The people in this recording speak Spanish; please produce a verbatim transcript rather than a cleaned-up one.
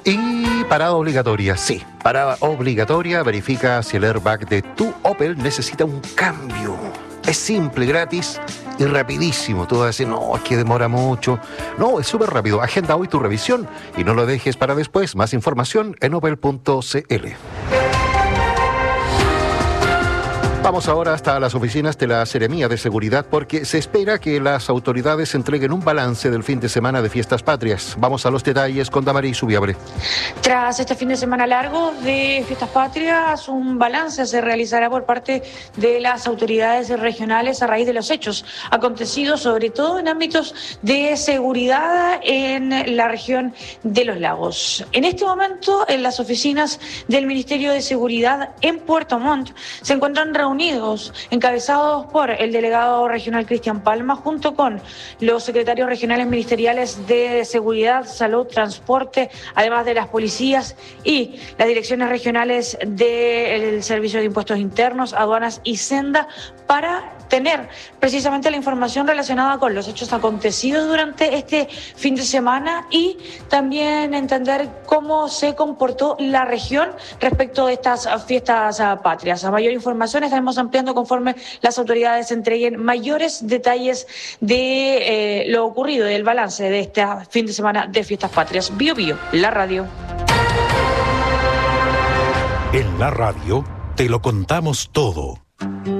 Y parada obligatoria, sí, parada obligatoria, verifica si el airbag de tu Opel necesita un cambio. Es simple, gratis y rapidísimo. Tú vas a decir, no, es que demora mucho. No, es súper rápido. Agenda hoy tu revisión y no lo dejes para después. Más información en opel punto cl. Vamos ahora hasta las oficinas de la Seremía de Seguridad porque se espera que las autoridades entreguen un balance del fin de semana de Fiestas Patrias. Vamos a los detalles con Damaris Subiabre. Tras este fin de semana largo de Fiestas Patrias, un balance se realizará por parte de las autoridades regionales a raíz de los hechos acontecidos, sobre todo en ámbitos de seguridad en la región de Los Lagos. En este momento, en las oficinas del Ministerio de Seguridad en Puerto Montt se encuentran reunidos Unidos, encabezados por el delegado regional Cristian Palma, junto con los secretarios regionales ministeriales de Seguridad, Salud, Transporte, además de las policías y las direcciones regionales del Servicio de Impuestos Internos, Aduanas y Senda, para tener precisamente la información relacionada con los hechos acontecidos durante este fin de semana y también entender cómo se comportó la región respecto de estas fiestas patrias. A mayor información estaremos ampliando conforme las autoridades entreguen mayores detalles de eh, lo ocurrido, del balance de este fin de semana de fiestas patrias. Bio Bio, la radio. En la radio te lo contamos todo.